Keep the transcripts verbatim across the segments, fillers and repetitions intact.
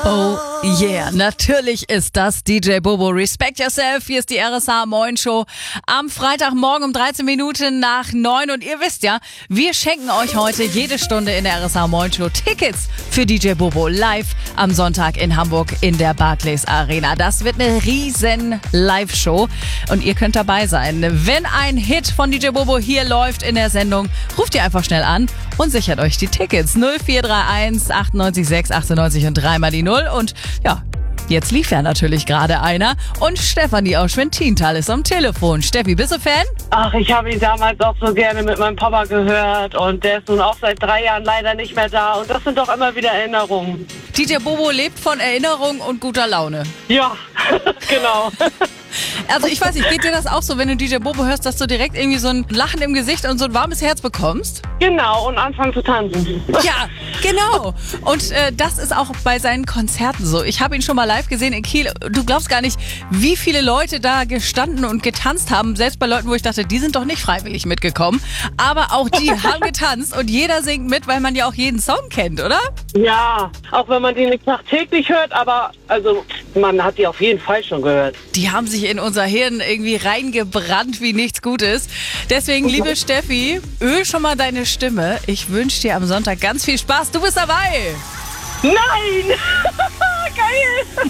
Oh yeah, natürlich ist das D J Bobo. Respect Yourself, hier ist die R S H Moin Show am Freitagmorgen um dreizehn Minuten nach neun. Und ihr wisst ja, wir schenken euch heute jede Stunde in der R S H Moin Show Tickets für D J Bobo live am Sonntag in Hamburg in der Barclays Arena. Das wird eine riesen Live-Show und ihr könnt dabei sein. Wenn ein Hit von D J Bobo hier läuft in der Sendung, ruft ihr einfach schnell an und sichert euch die Tickets. null vier drei eins achtundneunzig sechs achtundneunzig und dreimal die Null. Und ja, jetzt lief ja natürlich gerade einer. Und Stefanie aus Schwentintal ist am Telefon. Steffi, bist du Fan? Ach, ich habe ihn damals auch so gerne mit meinem Papa gehört. Und der ist nun auch seit drei Jahren leider nicht mehr da. Und das sind doch immer wieder Erinnerungen. D J Bobo lebt von Erinnerung und guter Laune. Ja, genau. Also ich weiß nicht, geht dir das auch so, wenn du D J Bobo hörst, dass du direkt irgendwie so ein Lachen im Gesicht und so ein warmes Herz bekommst? Genau, und anfangen zu tanzen. Ja, genau. Und äh, das ist auch bei seinen Konzerten so. Ich habe ihn schon mal live gesehen in Kiel. Du glaubst gar nicht, wie viele Leute da gestanden und getanzt haben. Selbst bei Leuten, wo ich dachte, die sind doch nicht freiwillig mitgekommen. Aber auch die haben getanzt und jeder singt mit, weil man ja auch jeden Song kennt, oder? Ja, auch wenn man die nicht tagtäglich hört, aber also man hat die auf jeden Fall schon gehört. Die haben sich in unser Hirn irgendwie reingebrannt wie nichts Gutes. Deswegen, liebe Steffi, öl schon mal deine Stimme. Ich wünsche dir am Sonntag ganz viel Spaß. Du bist dabei. Nein! Geil!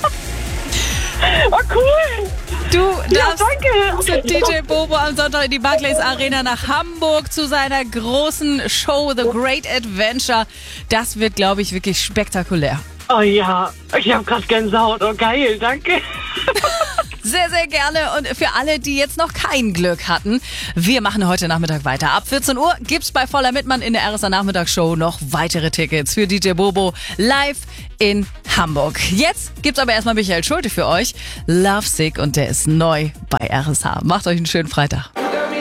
Oh, cool! Du Ja, darfst danke! zu D J Bobo am Sonntag in die Barclays Arena nach Hamburg zu seiner großen Show The Great Adventure. Das wird, glaube ich, wirklich spektakulär. Oh ja, ich habe gerade Gänsehaut. Oh, geil, danke. Sehr, sehr gerne. Und für alle, die jetzt noch kein Glück hatten, wir machen heute Nachmittag weiter. Ab vierzehn Uhr gibt's bei Voller Mittmann in der R S A Nachmittagsshow noch weitere Tickets für D J Bobo live in Hamburg. Jetzt gibt's aber erstmal Michael Schulte für euch. Love Sick und der ist neu bei R S H. Macht euch einen schönen Freitag.